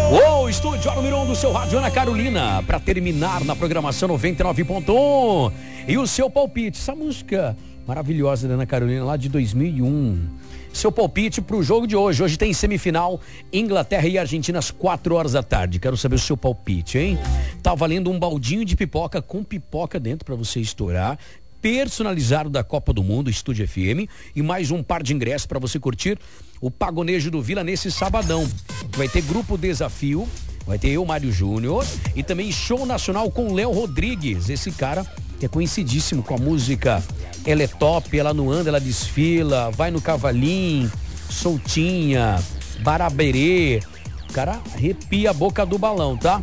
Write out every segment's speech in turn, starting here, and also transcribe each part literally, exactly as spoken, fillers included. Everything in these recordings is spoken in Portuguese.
Ô, estúdio número um do seu rádio, Ana Carolina, para terminar na programação noventa e nove ponto um. E o seu palpite, essa música maravilhosa da Ana Carolina, lá de dois mil e um. Seu palpite pro jogo de hoje. Hoje tem semifinal, Inglaterra e Argentina às quatro horas da tarde. Quero saber o seu palpite, hein? Tá valendo um baldinho de pipoca com pipoca dentro para você estourar. Personalizado da Copa do Mundo, Estúdio F M, e mais um par de ingressos para você curtir o Pagonejo do Vila nesse sabadão. Vai ter grupo desafio, vai ter eu, Mário Júnior, e também show nacional com Léo Rodrigues, esse cara que é conhecidíssimo com a música Ela é Top, ela não anda, ela desfila, vai no cavalinho, soltinha, baraberê, o cara arrepia a boca do balão, tá?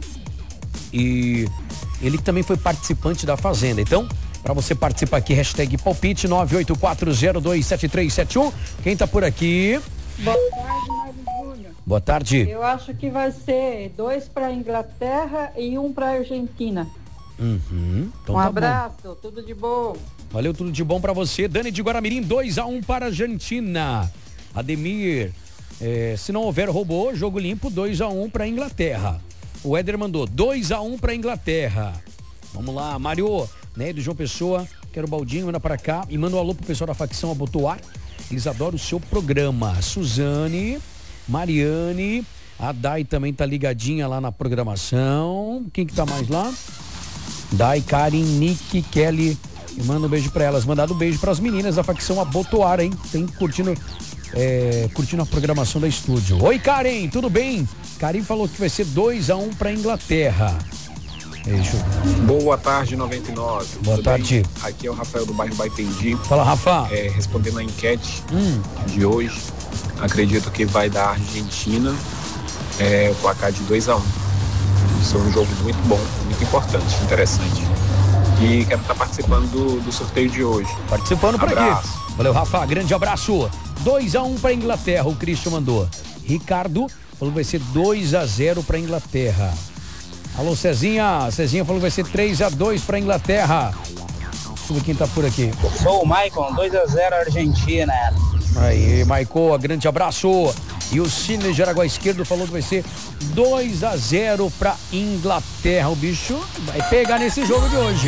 E ele também foi participante da Fazenda, então para você participar aqui, hashtag palpite nove oito quatro zero dois sete três sete um. Quem tá por aqui? Boa tarde, Mário Júnior. Boa tarde. Eu acho que vai ser dois para Inglaterra e um para Argentina. Uhum. Então um tá abraço, bom. Tudo de bom. Valeu, tudo de bom para você. Dani de Guaramirim, dois a um para a Argentina. Ademir, é, se não houver robô, jogo limpo, dois a um para a Inglaterra. O Éder mandou dois a um para a Inglaterra. Vamos lá, Mário. Né, do João Pessoa, quero o baldinho, manda pra cá e manda um alô pro pessoal da facção Abotoar. Eles adoram o seu programa. Suzane, Mariane, a Dai também tá ligadinha lá na programação. Quem que tá mais lá? Dai, Karen, Nick, Kelly. E manda um beijo pra elas. Mandado um beijo pras meninas da facção Abotoar, hein? Tem curtindo, é, curtindo a programação da estúdio. Oi, Karen, tudo bem? Karen falou que vai ser dois a um pra Inglaterra. Beijo. Boa tarde, noventa e nove. Boa Tudo tarde. Bem? Aqui é o Rafael do bairro Baipendi. Fala, Rafa. É, respondendo a enquete hum. de hoje, acredito que vai dar Argentina, é, o placar de dois a um. Isso é um jogo muito bom, muito importante, interessante. E quero estar participando do, do sorteio de hoje. Participando por Abraço. aqui. Valeu, Rafa. Grande abraço. dois a um para Inglaterra, o Cristian mandou. Ricardo falou que vai ser dois a zero para Inglaterra. Alô, Cezinha. Cezinha falou que vai ser três a dois para Inglaterra. Deixa eu ver quem tá por aqui. Sou o Maicon, dois a zero Argentina. Aí, Maicon, grande abraço. E o Cine de Jaraguá Esquerdo falou que vai ser dois a zero para Inglaterra. O bicho vai pegar nesse jogo de hoje.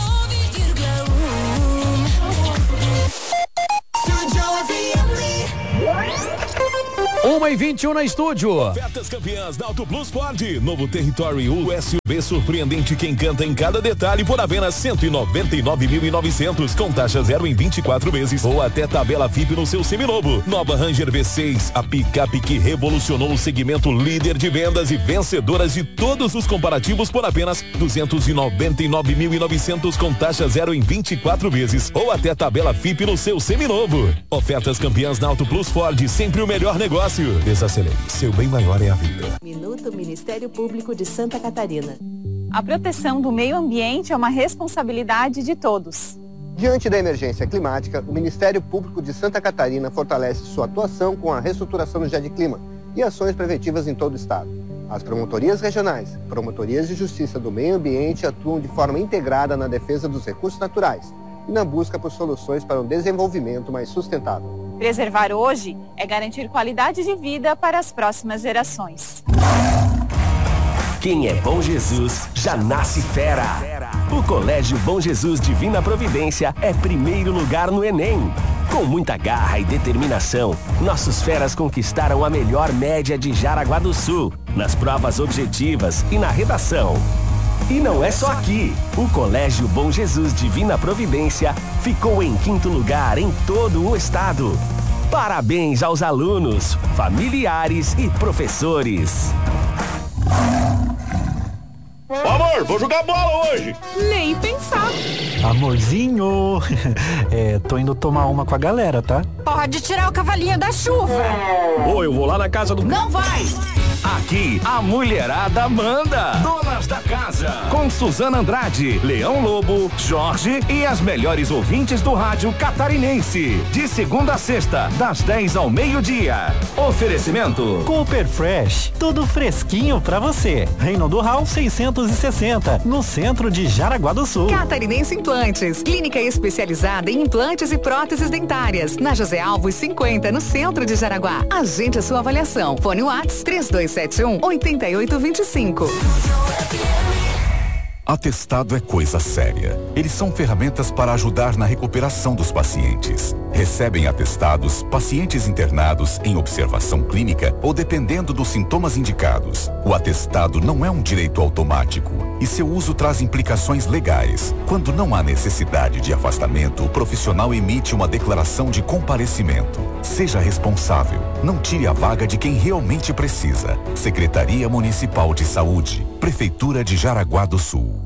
uma e vinte e um na estúdio. Ofertas campeãs da Auto Plus Ford. Novo Territory U S U V surpreendente que encanta em cada detalhe por apenas cento e noventa e nove mil e novecentos com taxa zero em vinte e quatro vezes ou até tabela F I P no seu seminovo. Nova Ranger V seis, a picape que revolucionou o segmento líder de vendas e vencedoras de todos os comparativos por apenas duzentos e noventa e nove mil e novecentos com taxa zero em vinte e quatro vezes ou até tabela F I P no seu seminovo. Ofertas campeãs na Auto Plus Ford, sempre o melhor negócio. Desacelere, seu bem maior é a vida. Minuto Ministério Público de Santa Catarina. A proteção do meio ambiente é uma responsabilidade de todos. Diante da emergência climática, o Ministério Público de Santa Catarina fortalece sua atuação com a reestruturação do GEDClima e ações preventivas em todo o estado. As promotorias regionais, promotorias de justiça do meio ambiente atuam de forma integrada na defesa dos recursos naturais e na busca por soluções para um desenvolvimento mais sustentável. Preservar hoje é garantir qualidade de vida para as próximas gerações. Quem é Bom Jesus já nasce fera. O Colégio Bom Jesus Divina Providência é primeiro lugar no Enem. Com muita garra e determinação, nossos feras conquistaram a melhor média de Jaraguá do Sul, nas provas objetivas e na redação. E não é só aqui. O Colégio Bom Jesus Divina Providência ficou em quinto lugar em todo o estado. Parabéns aos alunos, familiares e professores. Ô, amor, vou jogar bola hoje. Nem pensar. Amorzinho, é, tô indo tomar uma com a galera, tá? Pode tirar o cavalinho da chuva. Ô, eu vou lá na casa do... Não vai. Aqui, a mulherada manda. Donas da casa. Com Suzana Andrade, Leão Lobo, Jorge e as melhores ouvintes do rádio catarinense. De segunda a sexta, das dez ao meio-dia. Oferecimento Cooper Fresh, tudo fresquinho pra você. Reinaldo Hall seiscentos e sessenta, no centro de Jaraguá do Sul. Catarinense Implantes, clínica especializada em implantes e próteses dentárias. Na José Alves cinquenta, no centro de Jaraguá. Agende a sua avaliação. Fone Whats três dois sete um, oito oito dois cinco. Atestado é coisa séria. Eles são ferramentas para ajudar na recuperação dos pacientes. Recebem atestados pacientes internados em observação clínica ou dependendo dos sintomas indicados. O atestado não é um direito automático e seu uso traz implicações legais. Quando não há necessidade de afastamento, o profissional emite uma declaração de comparecimento. Seja responsável. Não tire a vaga de quem realmente precisa. Secretaria Municipal de Saúde. Prefeitura de Jaraguá do Sul.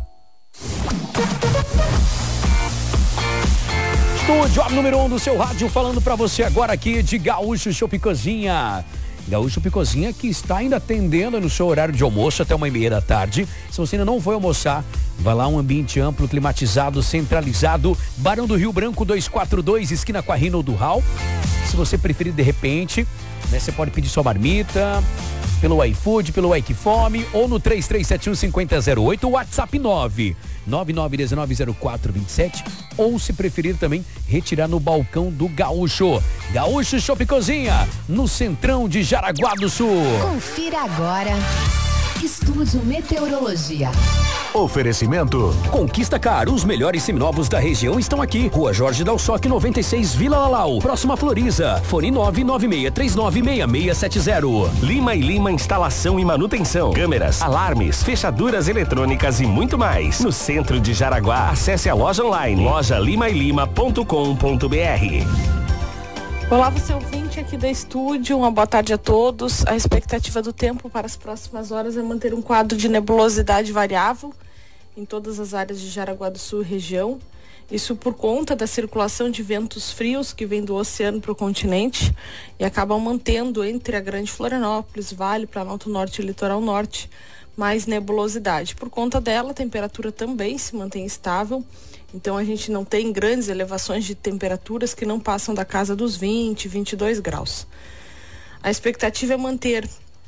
Estúdio número um do seu rádio, falando pra você agora aqui de Gaúcho Chopp Cozinha. Gaúcho Chopp Cozinha, que está ainda atendendo no seu horário de almoço até uma e meia da tarde. Se você ainda não foi almoçar, vai lá, um ambiente amplo, climatizado, centralizado. Barão do Rio Branco dois quatro dois, esquina com a Rinaldo Hall. Se você preferir, de repente, né, você pode pedir sua marmita pelo iFood, pelo Equifome ou no três três sete um, cinco zero zero oito, WhatsApp nove nove nove um nove zero quatro dois sete, ou se preferir também retirar no balcão do Gaúcho. Gaúcho Chopp Cozinha, no centrão de Jaraguá do Sul. Confira agora. Estúdio Meteorologia. Oferecimento Conquista Car, os melhores seminovos da região estão aqui. Rua Jorge Dalsoc noventa e seis, Vila Lalau, próxima Floriza. Fone nove nove seis três nove seis seis sete zero. Lima e Lima Instalação e Manutenção, câmeras, alarmes, fechaduras eletrônicas e muito mais. No centro de Jaraguá, acesse a loja online loja lima e lima ponto com ponto b r. Olá, você ouvinte aqui da estúdio, uma boa tarde a todos. A expectativa do tempo para as próximas horas é manter um quadro de nebulosidade variável em todas as áreas de Jaraguá do Sul e região. Isso por conta da circulação de ventos frios que vem do oceano para o continente e acabam mantendo entre a Grande Florianópolis, Vale, Planalto Norte e Litoral Norte mais nebulosidade. Por conta dela, a temperatura também se mantém estável. Então a gente não tem grandes elevações de temperaturas que não passam da casa dos vinte, vinte e dois graus. A expectativa é manter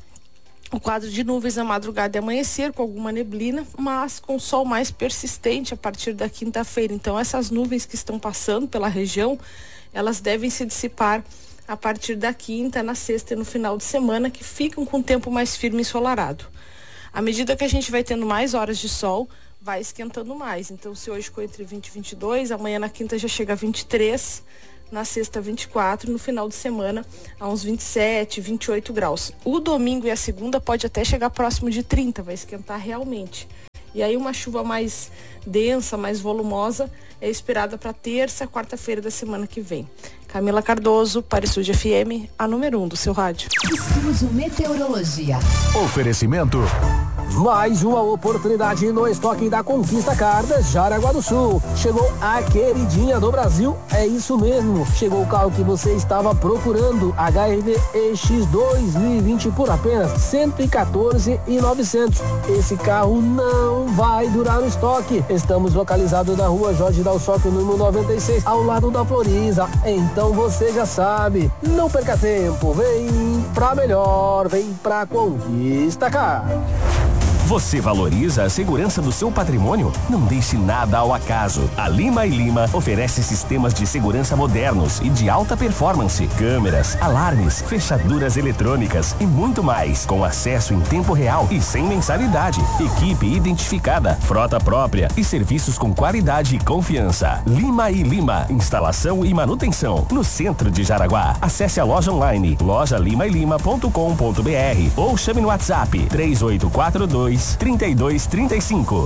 o quadro de nuvens na madrugada e amanhecer com alguma neblina, mas com sol mais persistente a partir da quinta-feira. Então essas nuvens que estão passando pela região, elas devem se dissipar a partir da quinta, na sexta e no final de semana, que ficam com o tempo mais firme e ensolarado. À medida que a gente vai tendo mais horas de sol, vai esquentando mais. Então, se hoje ficou entre vinte e vinte e dois, amanhã na quinta já chega a vinte e três, na sexta vinte e quatro, no final de semana a uns vinte e sete, vinte e oito graus. O domingo e a segunda pode até chegar próximo de trinta, vai esquentar realmente. E aí uma chuva mais densa, mais volumosa é esperada para terça, quarta-feira da semana que vem. Camila Cardoso, para Estúdio F M, a número um do seu rádio. Estúdio Meteorologia. Oferecimento mais uma oportunidade no estoque da Conquista Car de Jaraguá do Sul. Chegou a queridinha do Brasil, é isso mesmo. Chegou o carro que você estava procurando, H R V E X dois mil e vinte por apenas cento e quatorze mil e novecentos. Esse carro não vai durar no estoque. Estamos localizados na Rua Jorge Dalsoc, número noventa e seis, ao lado da Floriza. Então você já sabe, não perca tempo, vem pra melhor, vem pra Conquista Car. Você valoriza a segurança do seu patrimônio? Não deixe nada ao acaso. A Lima e Lima oferece sistemas de segurança modernos e de alta performance, câmeras, alarmes, fechaduras eletrônicas e muito mais, com acesso em tempo real e sem mensalidade. Equipe identificada, frota própria e serviços com qualidade e confiança. Lima e Lima, instalação e manutenção, no centro de Jaraguá. Acesse a loja online loja lima e lima ponto com ponto b r ou chame no WhatsApp três oito quatro dois, trinta e dois, trinta e cinco.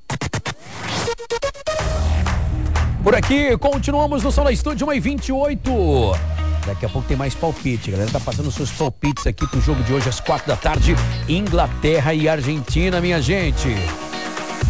Por aqui, continuamos no Sala Estúdio, uma e vinte e oito. Daqui a pouco tem mais palpite. A galera tá passando seus palpites aqui pro jogo de hoje às quatro da tarde. Inglaterra e Argentina, minha gente.